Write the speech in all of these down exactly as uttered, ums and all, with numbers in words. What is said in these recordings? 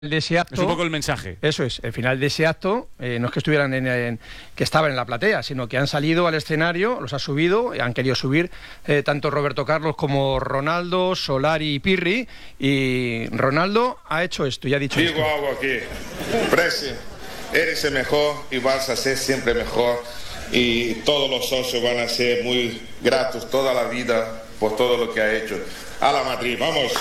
de ese acto, es un poco el mensaje. Eso es, el final de ese acto, eh, no es que estuvieran en, en que estaban en la platea, sino que han salido al escenario, los ha subido, han querido subir eh, tanto Roberto Carlos como Ronaldo, Solari y Pirri, y Ronaldo ha hecho esto y ha dicho Digo esto. algo aquí, Presi, eres el mejor y vas a ser siempre mejor, y todos los socios van a ser muy gratos toda la vida por todo lo que ha hecho. A la Madrid, vamos.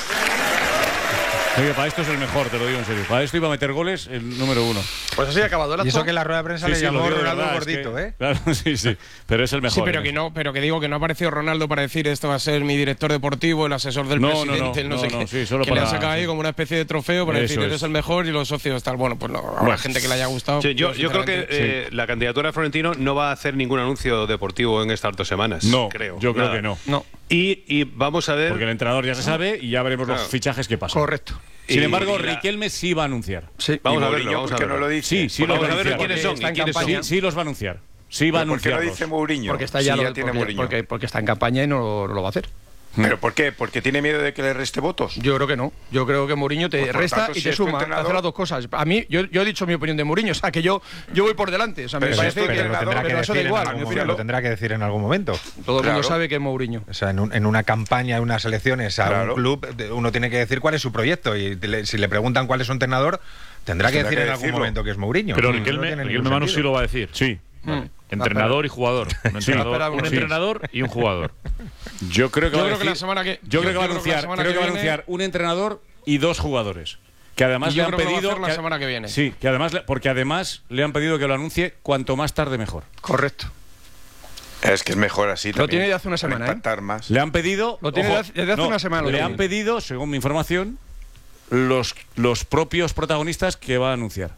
Oye, para esto es el mejor, te lo digo en serio. Para esto iba a meter goles el número uno. Pues así ha acabado el acto. Y eso que en la rueda de prensa Sí, le sí, llamó lo digo de Ronaldo verdad, es gordito, que- ¿eh? Claro, sí, sí. Pero es el mejor. Sí, pero ¿eh? que no, pero que digo que no ha aparecido Ronaldo para decir esto va a ser mi director deportivo, el asesor del No, no, presidente, no, el no, no, sé no, qué. sí, solo que le para- han sacado ahí sí. como una especie de trofeo para Eso decir eres es. el mejor y los socios tal. Bueno, pues no, habrá Bueno. gente que le haya gustado. Sí, yo, yo creo que sinceramente, eh, la candidatura de Florentino no va a hacer ningún anuncio deportivo en estas dos semanas. No, creo. yo creo Nada. que no. No, Y, y vamos a ver. Porque el entrenador ya se sabe y ya veremos Claro. los fichajes que pasan. correcto. Sin Y- embargo, y la- Riquelme sí va a anunciar. Sí. Vamos ¿Y a verlo, Mourinho vamos a por qué no verlo. lo dice? Sí, sí Vamos lo va a ver anunciar. quiénes son está y en quiénes son. campaña. Sí, sí los va a anunciar. Sí va a ¿Pero ¿Por qué anunciarlos. lo dice Mourinho? Porque está Sí, ya, ya lo- tiene porque, Mourinho. porque, porque está en campaña y no, no lo va a hacer. ¿Pero por qué? ¿Porque tiene miedo de que le reste votos? Yo creo que no. Yo creo que Mourinho te Pues por resta tanto, y si te es tu suma. Te entrenador- hace las dos cosas. A mí, yo, yo he dicho mi opinión de Mourinho, o sea, que yo, yo voy por delante. O sea, me Pero si parece es tu que Pero lo tendrá que pero eso da decir en igual. algún mi momento, opinión. lo tendrá que decir en algún momento. Todo el mundo Claro. sabe que es Mourinho. O sea, en, un- en una campaña, en unas elecciones a Claro. un club, de- uno tiene que decir cuál es su proyecto. Y le- si le preguntan cuál es su entrenador, tendrá que Tendrá decir que en algún decirlo. momento que es Mourinho. Pero No Riquelme, tiene Riquelme ningún Manu sí sentido. lo va a decir. Sí. Mm. Entrenador y jugador. Un, espera entrenador, un uno, sí. entrenador y un jugador. Yo creo que Yo va a creo que decir- la semana que- yo creo que va a yo creo que la anunciar, semana creo que que va a viene- anunciar un entrenador y dos jugadores. Que además Y yo le han creo que lo va a pedido hacer la semana que viene. Sí, que además le- porque además le han pedido que lo anuncie cuanto más tarde mejor. Correcto. Es que es mejor así Lo también. tiene de hace una para semana, ¿eh? impactar más. Le han pedido Lo tiene ojo, de hace- desde hace no, una semana lo Le tiene. han pedido, según mi información, los los propios protagonistas que va a anunciar.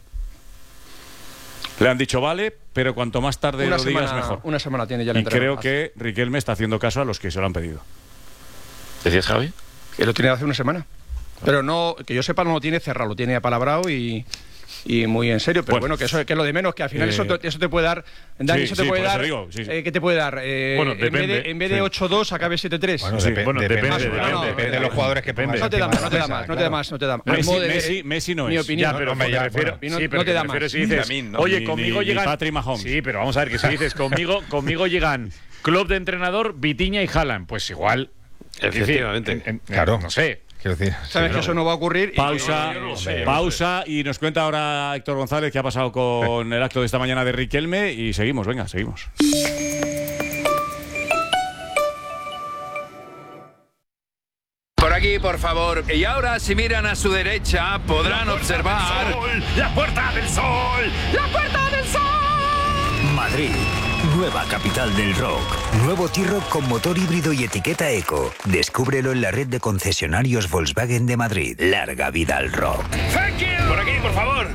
Le han dicho vale, pero cuanto más tarde Una lo digas semana, mejor. una semana tiene ya el Y entrenador. creo que Riquelme está haciendo caso a los que se lo han pedido. ¿Decías, Javi? Que lo tiene de hace una semana. Pero no, que yo sepa, no lo tiene cerrado, lo tiene apalabrado y, y muy en serio. Pero Bueno. bueno, que eso que es lo de menos, que al final Eh, eso, te, eso te puede dar. Dani, sí, eso te sí, puede por eso dar. digo, sí, sí. eh, ¿Qué te puede dar? Eh, Bueno, en vez depende, de, en vez de sí. ocho dos, acabe siete tres. Bueno, Sí, depe- bueno, depende, depende, depende, depende, depende. de los jugadores que pongas No te da encima más, no de te la da mesa, más, no te claro. da más, no te da más. Messi, Al modo de- Messi, Messi no mi es. opinión. Ya, pero hombre, me ya, refiero, bueno. sí, No pero te da me refiero más. si dices, También, ¿no? oye, Ni- conmigo ni- ni llegan... Patrick Mahomes. Sí, pero vamos a ver, que si dices, conmigo, conmigo llegan club de entrenador, Vitinha y Haaland, pues igual... Efectivamente. en- en- Claro. No sé. Quiero decir, Sabes sí, que no. eso no va a ocurrir. y- Pausa, yo no lo sé, yo no pausa y nos cuenta ahora Héctor González qué ha pasado con el acto de esta mañana de Riquelme y seguimos, venga, seguimos. Por aquí, por favor. Y ahora, si miran a su derecha, podrán observar... ¡La Puerta del Sol! ¡La Puerta del Sol! Madrid, nueva capital del rock. Nuevo T-Roc con motor híbrido y etiqueta eco. Descúbrelo en la red de concesionarios Volkswagen de Madrid. Larga vida al rock. Por aquí, por favor.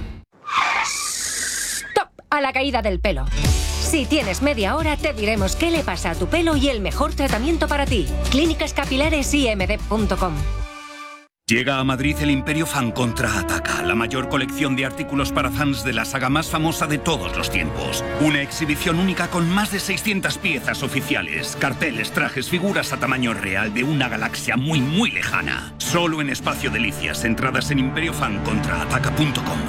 Stop a la caída del pelo. Si tienes media hora, te diremos qué le pasa a tu pelo y el mejor tratamiento para ti. Clínicas Capilares I M D punto com. Llega a Madrid el Imperio Fan Contraataca, la mayor colección de artículos para fans de la saga más famosa de todos los tiempos. Una exhibición única con más de seiscientas piezas oficiales, carteles, trajes, figuras a tamaño real de una galaxia muy, muy lejana. Solo en Espacio Delicias, entradas en imperio fan contraataca punto com.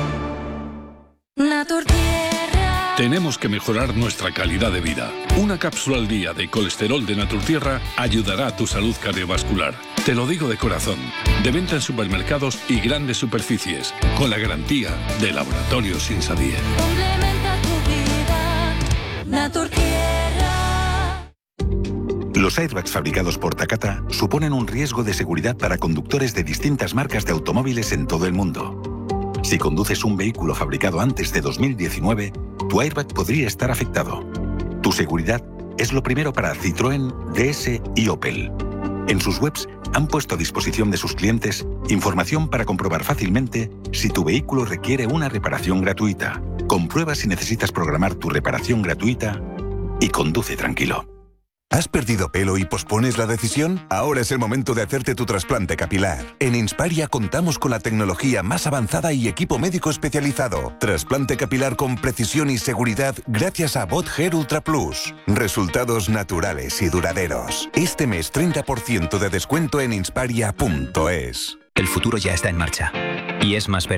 Tenemos que mejorar nuestra calidad de vida. Una cápsula al día de colesterol de Naturtierra ayudará a tu salud cardiovascular. Te lo digo de corazón. De venta en supermercados y grandes superficies, con la garantía de Laboratorios Insadie. Complementa tu vida, Naturtierra. Los airbags fabricados por Takata suponen un riesgo de seguridad para conductes de distintas marcas de automóviles en todo el mundo. Si conduces un vehículo fabricado antes de dos mil diecinueve, tu airbag podría estar afectado. Tu seguridad es lo primero para Citroën, D S y Opel. En sus webs han puesto a disposición de sus clientes información para comprobar fácilmente si tu vehículo requiere una reparación gratuita. Comprueba si necesitas programar tu reparación gratuita y conduce tranquilo. ¿Has perdido pelo y pospones la decisión? Ahora es el momento de hacerte tu trasplante capilar. En Insparia contamos con la tecnología más avanzada y equipo médico especializado. Trasplante capilar con precisión y seguridad gracias a Bot Hair Ultra Plus. Resultados naturales y duraderos. Este mes treinta por ciento de descuento en insparia punto es. El futuro ya está en marcha. Y es más